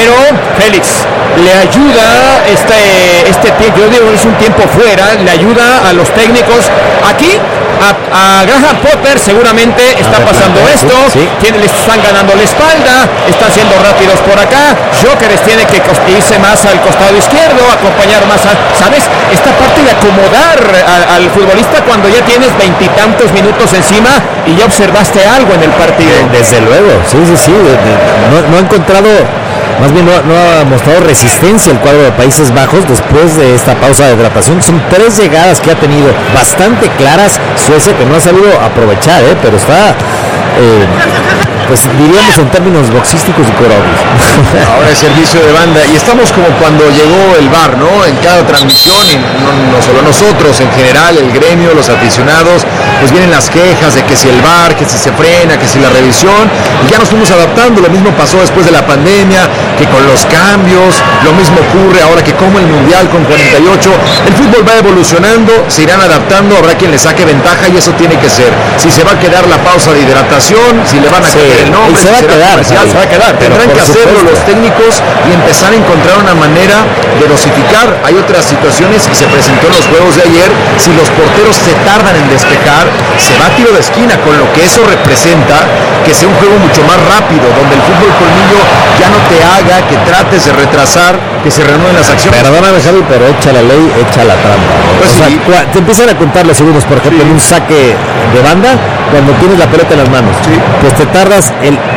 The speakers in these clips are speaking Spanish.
pero Félix le ayuda este tiempo, yo digo es un tiempo fuera, le ayuda a los técnicos aquí. A Graham Potter seguramente está pasando esto, sí. Le están ganando la espalda, está haciendo rápidos por acá, Gyökeres tiene que irse más al costado izquierdo, acompañar más ¿sabes? Esta parte de acomodar al futbolista cuando ya tienes 20 y tantos minutos encima y ya observaste algo en el partido. Desde luego, sí, no ha encontrado... Más bien no ha mostrado resistencia el cuadro de Países Bajos después de esta pausa de hidratación. Son 3 llegadas que ha tenido bastante claras Suecia que no ha sabido aprovechar, pero está, pues diríamos en términos boxísticos y coreográficos. Ahora es servicio de banda y estamos como cuando llegó el VAR, ¿no? En cada transmisión y no solo nosotros, en general el gremio, los aficionados, pues vienen las quejas de que si el VAR, que si se frena, que si la revisión, y ya nos fuimos adaptando. Lo mismo pasó después de la pandemia, que con los cambios, lo mismo ocurre ahora que como el Mundial con 48, el fútbol va evolucionando, se irán adaptando, habrá quien le saque ventaja y eso tiene que ser. Si se va a quedar la pausa de hidratación, si le van a cambiar el nombre, se va a quedar, tendrán que hacerlo los técnicos y empezar a encontrar una manera de dosificar. Hay otras situaciones y se presentó en los juegos de ayer, si los porteros se tardan en despejar, se va a tiro de esquina, con lo que eso representa que sea un juego mucho más rápido, donde el fútbol colmillo ya no te haga que trates de retrasar, que se reanuden las acciones. Perdóname, Javi, pero echa la ley, echa la trampa. Pues sí. Te empiezan a contar los segundos, por ejemplo, en un saque de banda, cuando tienes la pelota en las manos. Sí. Pues te tardas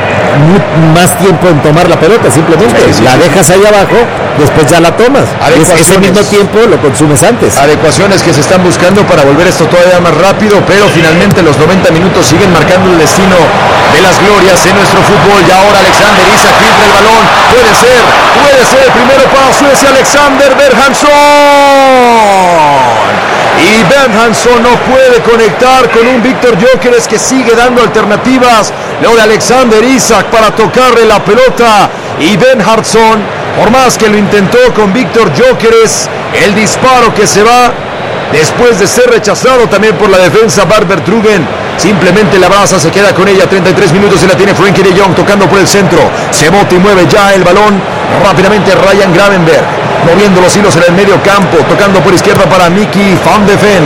más tiempo en tomar la pelota, simplemente la dejas ahí abajo, después ya la tomas. Ese mismo tiempo lo consumes antes. Adecuaciones que se están buscando para volver esto todavía más rápido, pero finalmente los 90 minutos siguen marcando el destino de las glorias en nuestro fútbol. Y ahora Alexander Isak filtra el balón, puede ser el primero para Suecia, Alexander Berhandsson. Y Berhandsson no puede conectar con un Viktor Gyökeres que sigue dando alternativas. Luego de Alexander Isak para tocarle la pelota. Y Berhandsson, por más que lo intentó con Viktor Gyökeres, el disparo que se va después de ser rechazado también por la defensa Barber Trugen. Simplemente la abraza, se queda con ella, 33 minutos y la tiene Frenkie de Jong tocando por el centro. Se bota y mueve ya el balón rápidamente Ryan Gravenberg, moviendo los hilos en el medio campo, tocando por izquierda para Mickey van de Ven.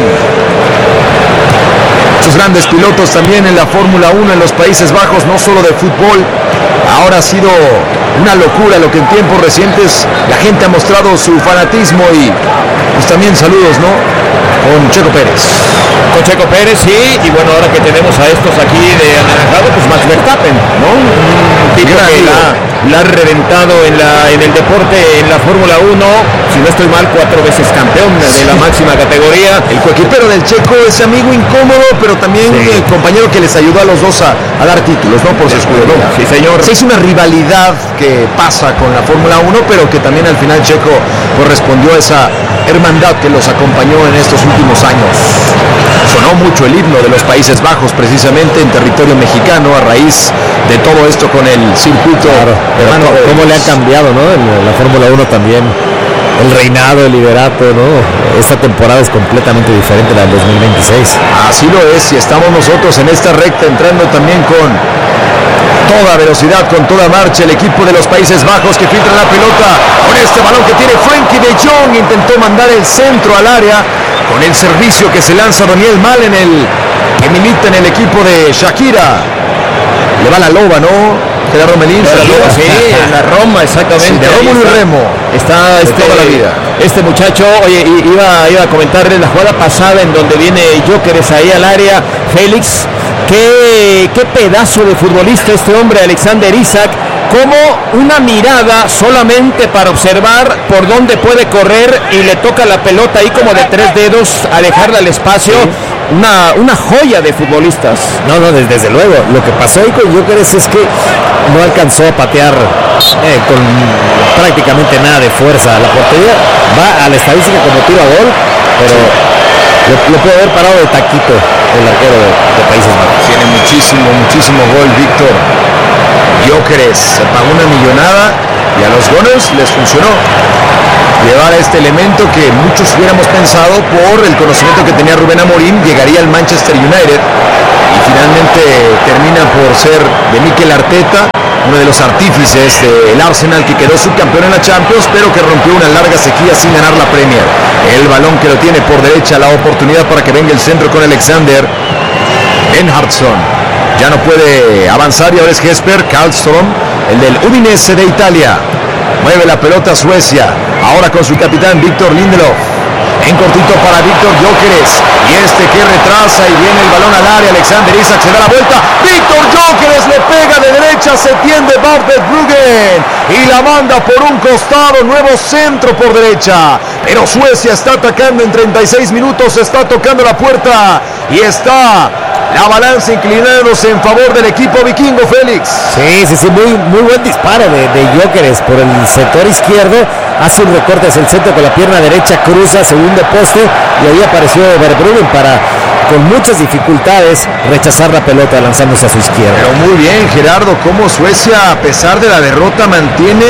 Muchos grandes pilotos también en la Fórmula 1 en los Países Bajos, no solo de fútbol. Ahora ha sido una locura lo que en tiempos recientes la gente ha mostrado su fanatismo y pues también saludos, ¿no? Con Checo Pérez. Con Checo Pérez, sí, y bueno, ahora que tenemos a estos aquí de anaranjado, pues Max Verstappen, ¿no? Un tipo que la ha reventado en el deporte, en la Fórmula 1, si no estoy mal, 4 veces campeón de la máxima categoría. El coequipero del Checo, ese amigo incómodo, pero también el compañero que les ayudó a los dos a dar títulos, ¿no? Por su escudo, ¿no? Sí, señor. Sí, es una rivalidad que pasa con la Fórmula 1, pero que también al final Checo correspondió a esa hermandad que los acompañó en estos últimos años. Sonó mucho el himno de los Países Bajos precisamente en territorio mexicano a raíz de todo esto con el circuito. Claro, hermano, cómo le ha cambiado, ¿no? En la Fórmula 1 también el reinado, el liderato, ¿no? Esta temporada es completamente diferente a la del 2026. Así lo es, y estamos nosotros en esta recta entrando también con toda velocidad, con toda marcha, el equipo de los Países Bajos que filtra la pelota con este balón que tiene Frenkie de Jong, intentó mandar el centro al área con el servicio que se lanza Daniel Malen, que milita en el equipo de Shakira. Le va la loba, ¿no? Gerardo Melín, sí, en la Roma, exactamente. Sí, de Rómulo y Remo. Está toda la vida. Este muchacho, oye, iba a comentarle la jugada pasada en donde viene Gyökeres ahí al área, Félix. Qué pedazo de futbolista este hombre, Alexander Isak. Como una mirada solamente para observar por dónde puede correr y le toca la pelota ahí como de 3 dedos, alejarla al espacio. Sí. Una joya de futbolistas. No, desde luego. Lo que pasó ahí con Gyökeres es que no alcanzó a patear con prácticamente nada de fuerza a la portería. Va a la estadística como tiro a gol, pero lo puede haber parado de taquito el arquero de Países Bajos. Tiene muchísimo gol Víctor Gyökeres. Se pagó una millonada y a los Gunners les funcionó llevar a este elemento que muchos hubiéramos pensado por el conocimiento que tenía Rubén Amorim llegaría al Manchester United y finalmente termina por ser de Mikel Arteta uno de los artífices del Arsenal que quedó subcampeón en la Champions, pero que rompió una larga sequía sin ganar la Premier. El balón que lo tiene por derecha, la oportunidad para que venga el centro con Alexander. Bernhardsson ya no puede avanzar y ahora es Jesper Karlström, el del Udinese de Italia. Mueve la pelota Suecia, ahora con su capitán Victor Lindelof. En cortito para Víctor Gyökeres, y este que retrasa y viene el balón al área. Alexander Isak se da la vuelta, Víctor Gyökeres le pega de derecha, se tiende Bardet Bruggen y la manda por un costado. Nuevo centro por derecha, pero Suecia está atacando en 36 minutos, está tocando la puerta y está la balanza inclinándose en favor del equipo vikingo, Félix. Sí, muy buen disparo de Gyökeres por el sector izquierdo. Hace un recorte hacia el centro con la pierna derecha, cruza segundo poste y ahí apareció Verbruggen para, con muchas dificultades, rechazar la pelota lanzándose a su izquierda. Pero muy bien, Gerardo, cómo Suecia, a pesar de la derrota, mantiene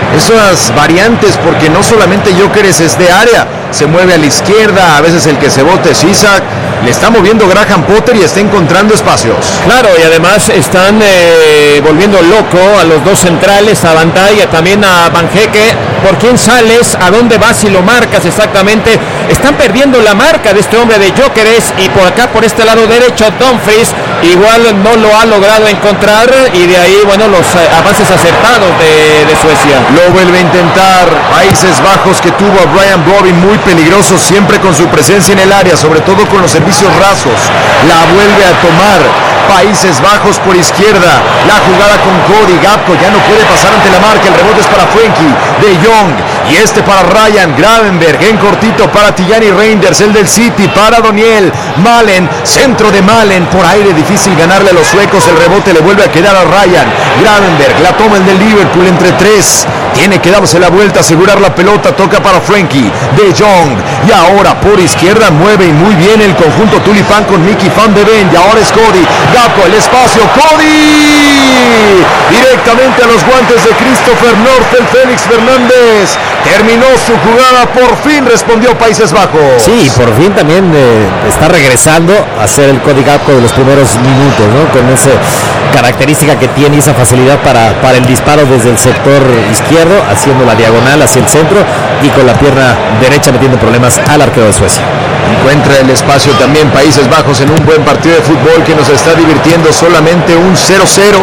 esas variantes, porque no solamente Gyökeres es de área, se mueve a la izquierda, a veces el que se bote es Isak, le está moviendo Graham Potter y está encontrando espacios. Claro, y además están volviendo loco a los dos centrales, a Van Dijk, también a Van Hecke. ¿Por quién sales? ¿A dónde vas y lo marcas exactamente? Están perdiendo la marca de este hombre de Gyökeres, y por acá, por este lado derecho, Dumfries igual no lo ha logrado encontrar, y de ahí, bueno, los avances acertados de Suecia. Lo vuelve a intentar Países Bajos, que tuvo a Brian Brobbey muy peligroso siempre con su presencia en el área, sobre todo con los servicios rasos. La vuelve a tomar Países Bajos por izquierda, la jugada con Cody Gakpo, ya no puede pasar ante la marca, el rebote es para Frenkie de Jong, y este para Ryan Gravenberg, en cortito para Tijani Reinders, el del City, para Doniel Malen, centro de Malen, por aire difícil ganarle a los suecos, el rebote le vuelve a quedar a Ryan Gravenberg, la toma el del Liverpool entre tres, tiene que darse la vuelta, asegurar la pelota, toca para Frenkie de Jong, y ahora por izquierda mueve y muy bien el conjunto tulipán con Mickey Van de Ven, y ahora es Cody Gakpo, el espacio, Cody directamente a los guantes de Christopher North, el Félix Fernández terminó su jugada, por fin respondió Países Bajos. Sí, por fin también está regresando a ser el Cody Gakpo de los primeros minutos, ¿no? Con esa característica que tiene, esa facilidad para el disparo desde el sector izquierdo, haciendo la diagonal hacia el centro y con la pierna derecha metiendo problemas al arquero de Suecia. Encuentra el espacio también Países Bajos en un buen partido de fútbol que nos está divirtiendo, solamente un 0-0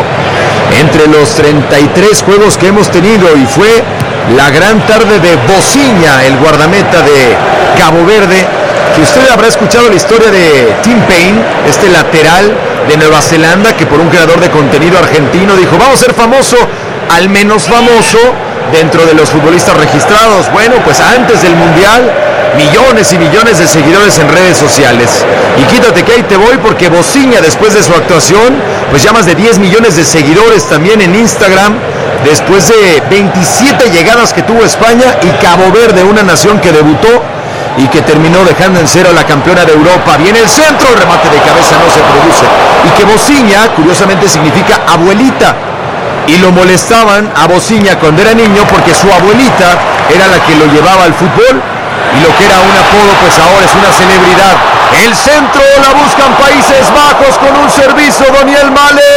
entre los 33 juegos que hemos tenido, y fue la gran tarde de Bociña, el guardameta de Cabo Verde, que usted habrá escuchado la historia de Tim Payne, este lateral de Nueva Zelanda, que por un creador de contenido argentino dijo: vamos a ser famoso, al menos famoso dentro de los futbolistas registrados. Bueno, pues antes del Mundial, millones y millones de seguidores en redes sociales. Y quítate que ahí te voy, porque Bociña, después de su actuación, pues ya más de 10 millones de seguidores también en Instagram, después de 27 llegadas que tuvo España, y Cabo Verde, una nación que debutó y que terminó dejando en cero a la campeona de Europa. Viene el centro, el remate de cabeza no se produce. Y que Bociña, curiosamente, significa abuelita. Y lo molestaban a Bociña cuando era niño porque su abuelita era la que lo llevaba al fútbol, y lo que era un apodo, pues ahora es una celebridad. El centro la buscan Países Bajos con un servicio, Doniel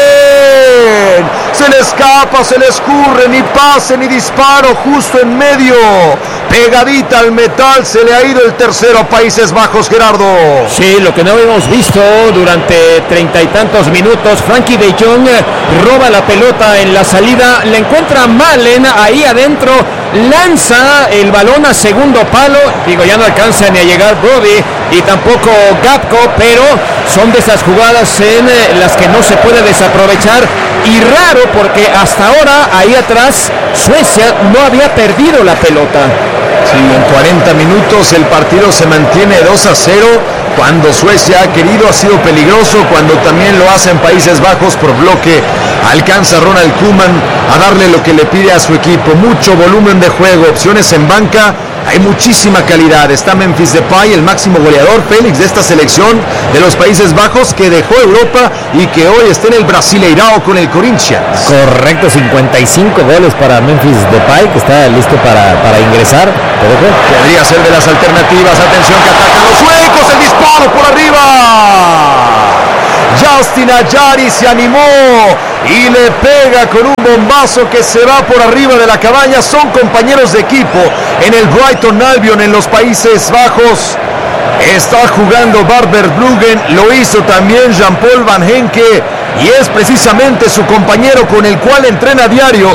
Malen. Se le escapa, se le escurre, ni pase ni disparo, justo en medio, pegadita al metal, se le ha ido el tercero a Países Bajos, Gerardo. Sí, lo que no habíamos visto durante 30 y tantos minutos. Frenkie de Jong roba la pelota en la salida, le encuentra Malen ahí adentro, lanza el balón a segundo palo, digo, ya no alcanza ni a llegar Brody y tampoco Gakpo, pero son de esas jugadas en las que no se puede desaprovechar, y raro porque hasta ahora ahí atrás Suecia no había perdido la pelota. Sí, en 40 minutos el partido se mantiene 2-0. Cuando Suecia ha querido ha sido peligroso, cuando también lo hace en Países Bajos por bloque, alcanza Ronald Koeman a darle lo que le pide a su equipo, mucho volumen de juego, opciones en banca, hay muchísima calidad. Está Memphis Depay, el máximo goleador, Félix, de esta selección de los Países Bajos, que dejó Europa y que hoy está en el Brasileirao con el Corinthians. Correcto, 55 goles para Memphis Depay, que está listo para ingresar. Podría ser de las alternativas. Atención que atacan los suecos, el disparo por arriba. Justin Ayari se animó y le pega con un bombazo que se va por arriba de la cabaña. Son compañeros de equipo en el Brighton Albion en los Países Bajos. Está jugando Bart Verbruggen, lo hizo también Jean-Paul Van Henke y es precisamente su compañero con el cual entrena a diario.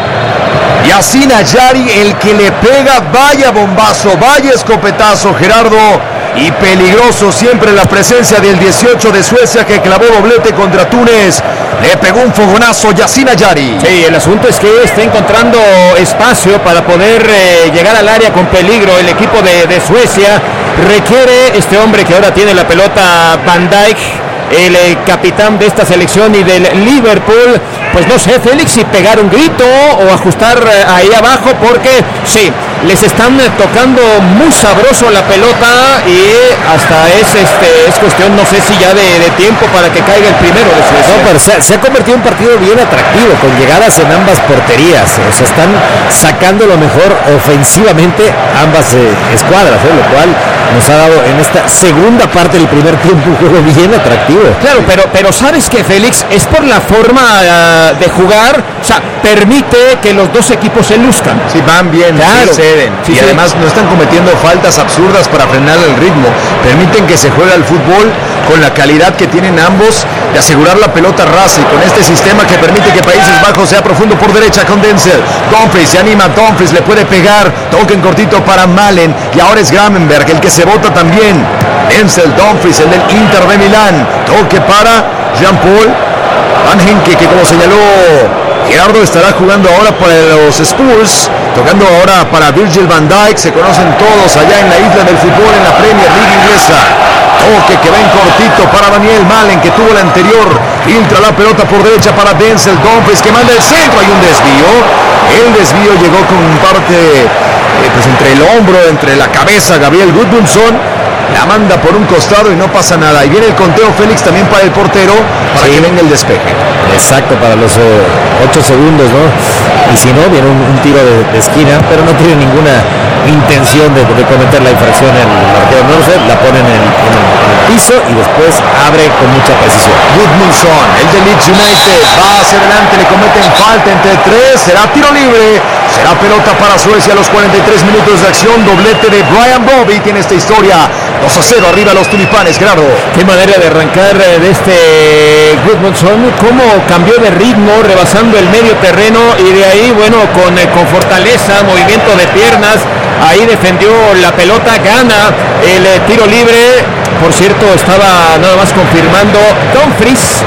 Yacine Ayari el que le pega. Vaya bombazo, vaya escopetazo, Gerardo, y peligroso siempre la presencia del 18 de Suecia que clavó doblete contra Túnez. Le pegó un fogonazo Yacine Ayari. Sí, el asunto es que está encontrando espacio para poder llegar al área con peligro. El equipo de Suecia requiere este hombre que ahora tiene la pelota, Van Dijk, el capitán de esta selección y del Liverpool. Pues no sé, Félix, si pegar un grito o ajustar ahí abajo, porque sí, les están tocando muy sabroso la pelota y hasta es cuestión, no sé si ya de tiempo para que caiga el primero de Suecia. No, pero se ha convertido en un partido bien atractivo, con llegadas en ambas porterías. O sea, están sacando lo mejor ofensivamente ambas escuadras, lo cual nos ha dado en esta segunda parte del primer tiempo un juego bien atractivo. Claro, pero ¿sabes qué, Félix? Es por la forma de jugar, o sea, permite que los dos equipos se luzcan. Sí, van bien, claro. sí ceden. Sí, y sí. Además no están cometiendo faltas absurdas para frenar el ritmo. Permiten que se juegue al fútbol con la calidad que tienen ambos de asegurar la pelota rasa y con este sistema que permite que Países Bajos sea profundo por derecha con Denzel. Dumfries se anima, Dumfries le puede pegar, toque en cortito para Malen y ahora es Gravenberch el que se bota también. Denzel, Dumfries, el del Inter de Milán, toque para Jean-Paul Van Henke, que como señaló Gerardo estará jugando ahora para los Spurs, tocando ahora para Virgil van Dijk. Se conocen todos allá en la isla del fútbol en la Premier League inglesa. Toque que va en cortito para Daniel Malen, que tuvo la anterior. Filtra la pelota por derecha para Denzel Dumfries, que manda el centro. Hay un desvío. El desvío llegó con parte pues entre el hombro, entre la cabeza. Gabriel Gudmundsson la manda por un costado y no pasa nada. Y viene el conteo, Félix, también para el portero, para que venga el despeje. Exacto, para los 8 segundos, ¿no? Y si no, viene un tiro de esquina, pero no tiene ninguna intención de cometer la infracción el arquero Norset. La pone en el piso y después abre con mucha precisión. Gudmundsson, el de Leeds United, va hacia adelante, le cometen falta entre 3, será tiro libre. Será pelota para Suecia a los 43 minutos de acción. Doblete de Brian Bobby tiene esta historia. 2-0 arriba los tulipanes, Gerardo. Qué manera de arrancar de este Gudmundsson, cómo cambió de ritmo, rebasando el medio terreno y de ahí, bueno, con fortaleza, movimiento de piernas, ahí defendió la pelota, gana el tiro libre. Por cierto, estaba nada más confirmando, Dumfries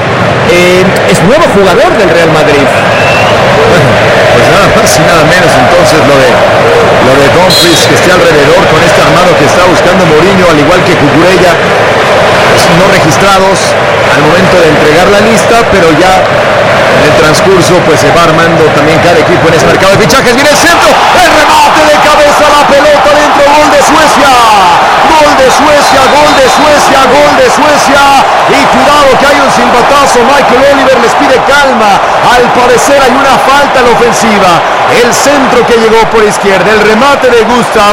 es nuevo jugador del Real Madrid. Bueno, pues nada más y nada menos entonces lo de Dumfries que esté alrededor con este armado que está buscando Mourinho, al igual que Cucurella, pues no registrados al momento de entregar la lista, pero ya en el transcurso pues se va armando también cada equipo en ese mercado de fichajes. Viene el centro, el remate de cabeza, la pelota dentro, gol de Suecia. Gol de Suecia, gol de Suecia, gol de Suecia. Y cuidado que hay un silbatazo. Michael Oliver les pide calma. Al parecer hay una falta en la ofensiva. El centro que llegó por izquierda, el remate de Gustav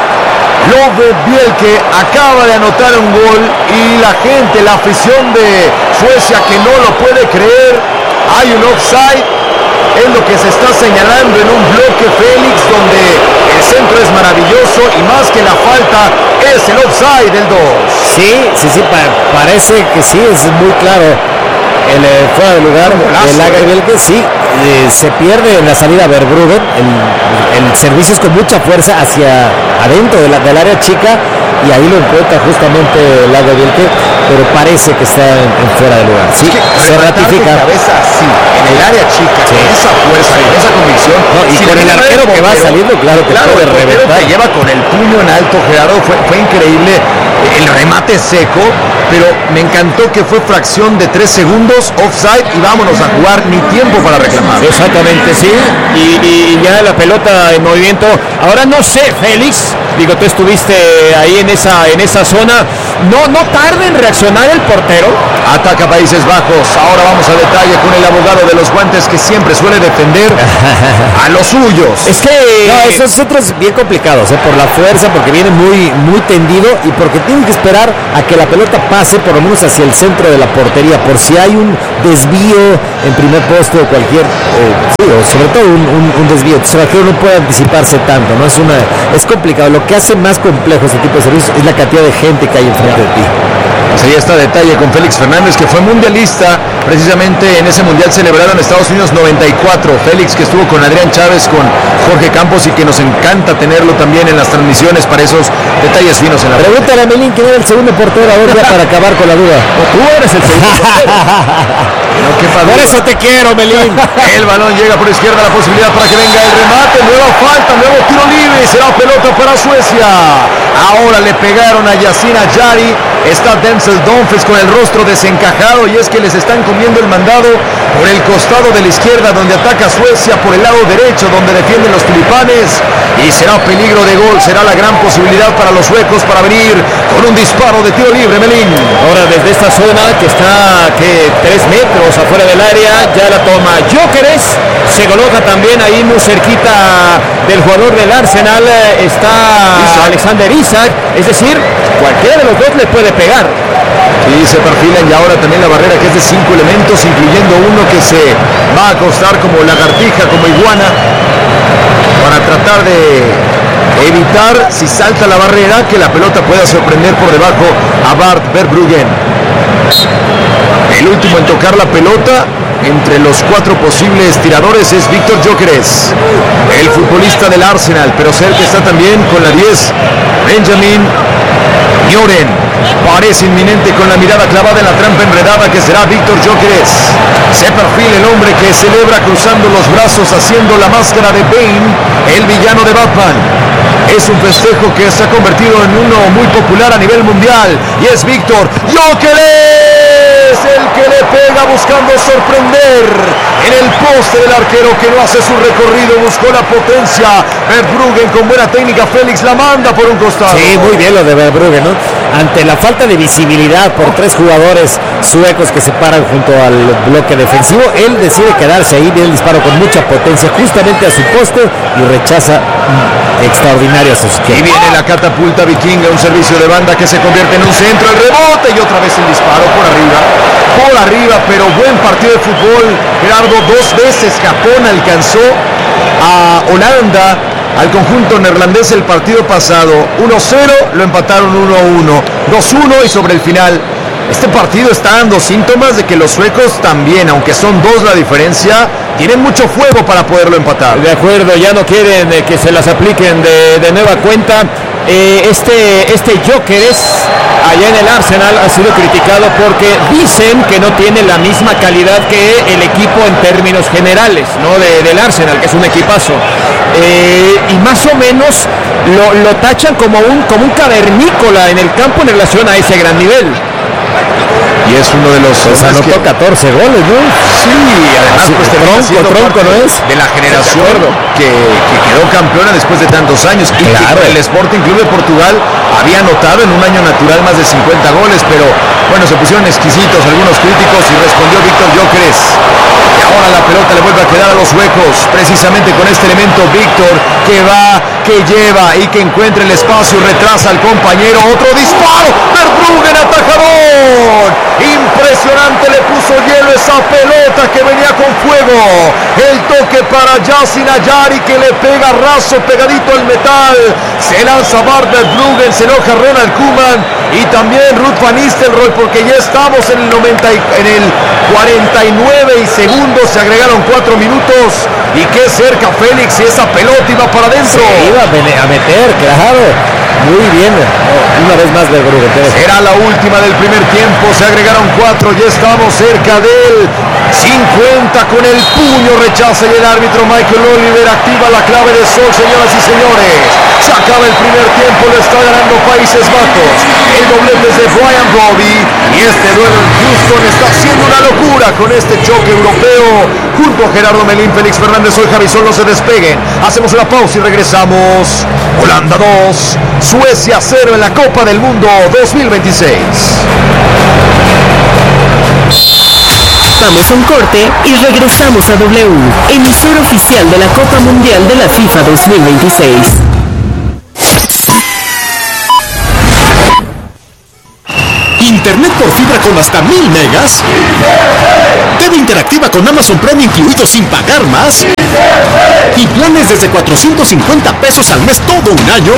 Love Bielke acaba de anotar un gol y la gente, la afición de Suecia que no lo puede creer. Hay un offside, es lo que se está señalando en un bloque, Félix, donde el centro es maravilloso y más que la falta es el offside del 2. Sí, parece que sí, es muy claro. El fuera de lugar, el Lagerbielke, sí, se pierde en la salida Verbruggen. El servicio es con mucha fuerza hacia adentro del área chica y ahí lo encuentra justamente el Lagerbielke, pero parece que está en fuera de lugar. Sí, se ratifica. Cabeza, sí, en el área chica, sí, con esa fuerza, con esa convicción. No, y con el arquero que va saliendo, claro que puede reventar. Que lleva con el puño en alto, Gerardo, fue increíble el remate seco, pero me encantó que fue fracción de 3 segundos, offside y vámonos a jugar, ni tiempo para reclamar. Exactamente, sí, y ya la pelota en movimiento. Ahora no sé, Félix, digo, tú estuviste ahí en esa zona, no tarda en reaccionar el portero. Ataca Países Bajos, ahora vamos a detalle con el abogado de los guantes que siempre suele defender a los suyos. Es que esos centros bien complicados, por la fuerza, porque viene muy tendido y porque tienen que esperar a que la pelota pase por lo menos hacia el centro de la portería, por si hay un desvío en primer poste o cualquier, o sobre todo un desvío. Entonces el arquero no puede anticiparse tanto, ¿no? Es complicado. Lo que hace más complejo este tipo de servicios es la cantidad de gente que hay enfrente de ti. Pues ahí está detalle con Félix Fernández, que fue mundialista precisamente en ese mundial celebrado en Estados Unidos 94. Félix, que estuvo con Adrián Chávez, con Jorge Campos, y que nos encanta tenerlo también en las transmisiones para esos detalles finos en la Pregúntale a Melín quién era el segundo portero, a ver, ya para acabar con la duda. Tú eres el segundo portero. Por eso te quiero, Melín. El balón llega por izquierda, la posibilidad para que venga el remate, nueva falta, nuevo tiro libre, será pelota para Suecia. Ahora le pegaron a Yacine Adjari, está Denzel Dumfries con el rostro desencajado, y es que les están comiendo el mandado por el costado de la izquierda, donde ataca Suecia, por el lado derecho donde defienden los tulipanes, y será peligro de gol, será la gran posibilidad para los suecos para venir con un disparo de tiro libre. Melín. Ahora desde esta zona que está 3 metros afuera del área, ya la toma Gyökeres, se coloca también ahí muy cerquita del jugador del Arsenal, está Alexander Isak, es decir, cualquiera de los dos le puede pegar. Y se perfilan, y ahora también la barrera, que es de 5 elementos, incluyendo uno que se va a acostar como lagartija, como iguana, para tratar de evitar, si salta la barrera, que la pelota pueda sorprender por debajo a Bart Verbruggen. El último en tocar la pelota entre los 4 posibles tiradores es Víctor Gyökeres, el futbolista del Arsenal, pero cerca está también con la 10 Benjamin Njoren. Parece inminente con la mirada clavada en la trampa enredada, que será Víctor Gyökeres. Se perfila el hombre que celebra cruzando los brazos, haciendo la máscara de Bane, el villano de Batman. Es un festejo que se ha convertido en uno muy popular a nivel mundial, y es Víctor Gyökeres el que le pega buscando sorprender en el poste del arquero, que no hace su recorrido, buscó la potencia. Verbruggen con buena técnica, Félix la manda por un costado. Sí, muy bien lo de Verbruggen, ¿no? Ante la falta de visibilidad por 3 jugadores suecos que se paran junto al bloque defensivo, él decide quedarse ahí, viene el disparo con mucha potencia justamente a su poste y rechaza extraordinario a su izquierda. Y viene la catapulta vikinga, un servicio de banda que se convierte en un centro, el rebote y otra vez el disparo por arriba, pero buen partido de fútbol. Gerardo, 2 veces Japón alcanzó a Holanda, al conjunto neerlandés, el partido pasado. 1-0, lo empataron 1-1, 2-1, y sobre el final este partido está dando síntomas de que los suecos también, aunque son 2 la diferencia, tienen mucho fuego para poderlo empatar. De acuerdo, ya no quieren que se las apliquen de nueva cuenta. Este Gyökeres allá en el Arsenal ha sido criticado porque dicen que no tiene la misma calidad que el equipo en términos generales, ¿no? del Arsenal, que es un equipazo, y más o menos lo tachan como un cavernícola en el campo en relación a ese gran nivel. Y es uno de los... anotó 14 goles, ¿no? Sí, además sí, pues tronco, ¿no es? De la generación que quedó campeona después de tantos años. Y claro, el Sporting Club de Portugal había anotado en un año natural más de 50 goles, pero bueno, se pusieron exquisitos algunos críticos y respondió Víctor Gyökeres. Y ahora la pelota le vuelve a quedar a los suecos, precisamente con este elemento Víctor, que va, que lleva y que encuentra el espacio y retrasa al compañero. Otro disparo, Verbruggen, atajador. Impresionante, le puso hielo esa pelota que venía con fuego. El toque para Yacine Adjari, que le pega raso, pegadito al metal. Se lanza Bart Verbruggen, se enoja Ronald Koeman y también Ruud van Nistelrooy, porque ya estamos en el 49 y segundos, se agregaron 4 minutos. Y qué cerca Félix, y esa pelota iba para adentro. Se iba a meter, claro. Muy bien, una vez más Verbruggen. Era la última del primer tiempo, se agregaron 4, ya estamos cerca del 50 con el puño, rechaza y el árbitro Michael Oliver activa la clave de sol, señoras y señores. Se acaba el primer tiempo, lo está ganando Países Bajos. El doblete es de Brian Brobby y este duelo en Houston está siendo una locura con este choque europeo. Junto a Gerardo Melín, Félix Fernández, soy Javi Sol, no se despeguen. Hacemos una pausa y regresamos. Holanda 2, Suecia 0 en la Copa del Mundo 2026. Vamos a un corte y regresamos a W, emisor oficial de la Copa Mundial de la FIFA 2026. internet por fibra con hasta 1000 megas, TV interactiva con Amazon Prime incluido sin pagar más, y planes desde 450 pesos al mes todo un año.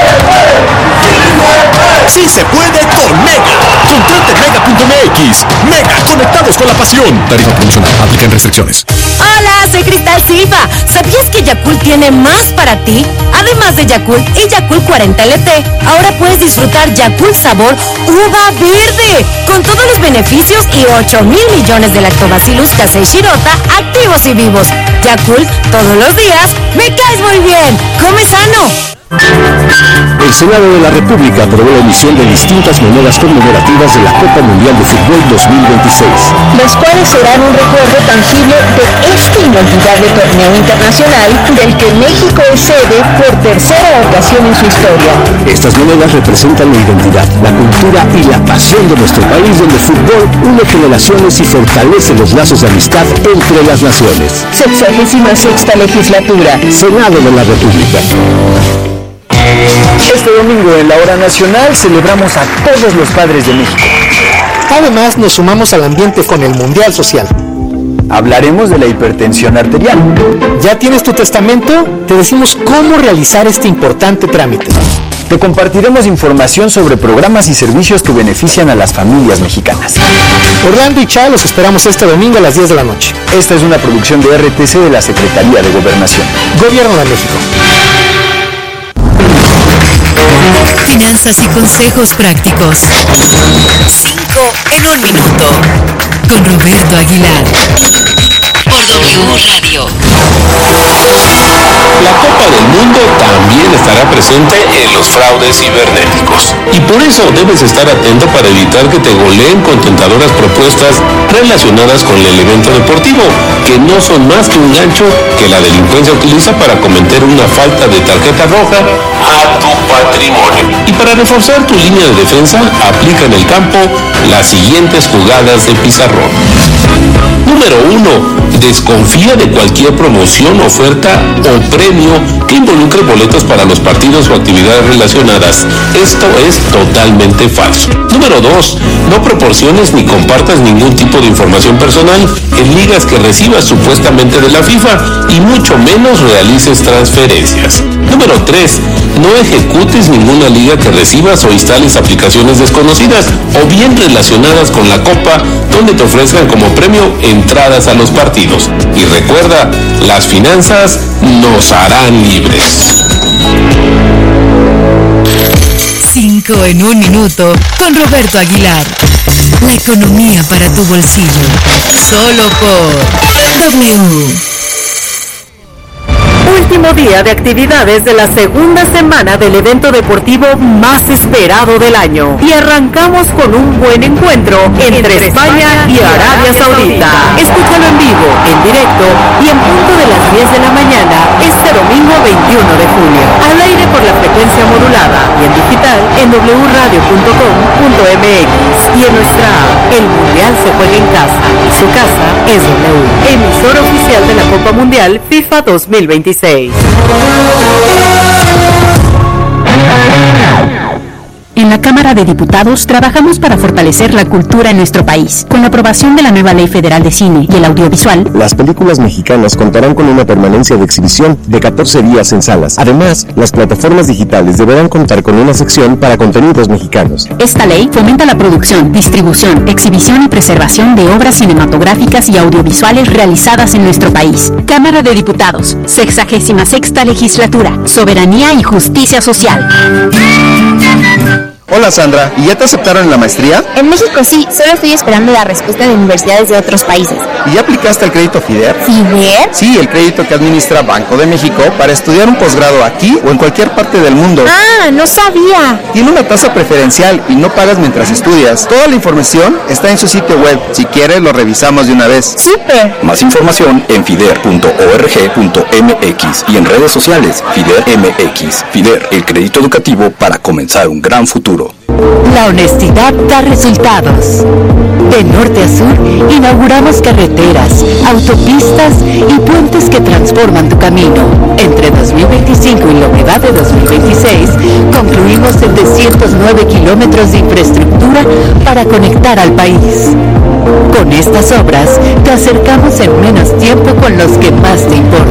¡Sí se puede con Mega! Contrate Mega.mx. Mega, conectados con la pasión. Tarifa promocional, aplican restricciones. Hola, soy Cristal Silva. ¿Sabías que Yakult tiene más para ti? Además de Yakult y Yakult 40 LT, ahora puedes disfrutar Yakult sabor uva verde, con todos los beneficios y 8,000 millones de lactobacillus casei shirota activos y vivos. Yakult, todos los días, me caes muy bien. ¡Come sano! El Senado de la República aprobó la emisión de distintas monedas conmemorativas de la Copa Mundial de Fútbol 2026, las cuales serán un recuerdo tangible de este inolvidable torneo internacional del que México es sede por tercera ocasión en su historia. Estas monedas representan la identidad, la cultura y la pasión de nuestro país, donde el fútbol une generaciones y fortalece los lazos de amistad entre las naciones. 66ª legislatura, Senado de la República. Este domingo en la hora nacional celebramos a todos los padres de México. Además, nos sumamos al ambiente con el Mundial Social. Hablaremos de la hipertensión arterial. ¿Ya tienes tu testamento? Te decimos cómo realizar este importante trámite. Te compartiremos información sobre programas y servicios que benefician a las familias mexicanas. Orlando y Cha los esperamos este domingo a las 10 de la noche. Esta es una producción de RTC de la Secretaría de Gobernación. Gobierno de México. Finanzas y consejos prácticos. 5 en 1 minuto. Con Roberto Aguilar. Por W Radio. La Copa del Mundo también estará presente en los fraudes cibernéticos. Y por eso debes estar atento para evitar que te goleen con tentadoras propuestas relacionadas con el evento deportivo, que no son más que un gancho que la delincuencia utiliza para cometer una falta de tarjeta roja a tu patrimonio. Y para reforzar tu línea de defensa, aplica en el campo las siguientes jugadas de pizarrón. Número 1. Desconfía de cualquier promoción, oferta o premio que involucre boletos para los partidos o actividades relacionadas. Esto es totalmente falso. Número 2. No proporciones ni compartas ningún tipo de información personal en ligas que recibas supuestamente de la FIFA y mucho menos realices transferencias. Número 3. No ejecutes ninguna liga que recibas o instales aplicaciones desconocidas o bien relacionadas con la Copa donde te ofrezcan como premio entradas a los partidos. Y recuerda, las finanzas nos harán libres. 5 en 1 minuto con Roberto Aguilar. La economía para tu bolsillo. Solo por W. Último día de actividades de la segunda semana del evento deportivo más esperado del año. Y arrancamos con un buen encuentro entre España y Arabia Saudita. Escúchalo en vivo, en directo y en punto de las 10 de la mañana este domingo 21 de junio. Al aire por la frecuencia modulada y en digital en wradio.com.mx y en nuestra app. El Mundial se juega en casa y su casa es W. Emisor oficial de la Copa Mundial FIFA 2026. En la Cámara de Diputados trabajamos para fortalecer la cultura en nuestro país. Con la aprobación de la nueva Ley Federal de Cine y el Audiovisual, las películas mexicanas contarán con una permanencia de exhibición de 14 días en salas. Además, las plataformas digitales deberán contar con una sección para contenidos mexicanos. Esta ley fomenta la producción, distribución, exhibición y preservación de obras cinematográficas y audiovisuales realizadas en nuestro país. Cámara de Diputados, 66ª Legislatura, Soberanía y Justicia Social. Hola Sandra, ¿y ya te aceptaron en la maestría? En México sí, solo estoy esperando la respuesta de universidades de otros países. ¿Y ya aplicaste el crédito FIDER? ¿FIDER? Sí, el crédito que administra Banco de México para estudiar un posgrado aquí o en cualquier parte del mundo. ¡Ah, no sabía! Tiene una tasa preferencial y no pagas mientras estudias. Toda la información está en su sitio web. Si quieres, lo revisamos de una vez. ¡Súper! Más información en fider.org.mx y en redes sociales FIDER MX. FIDER, el crédito educativo para comenzar un gran futuro. La honestidad da resultados. De norte a sur, inauguramos carreteras, autopistas y puentes que transforman tu camino. Entre 2025 y lo que va de 2026, concluimos 709 kilómetros de infraestructura para conectar al país. Con estas obras, te acercamos en menos tiempo con los que más te importan.